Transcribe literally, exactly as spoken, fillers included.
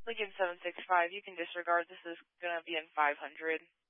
Lincoln seven six five, you can disregard. This is going to be in five hundred.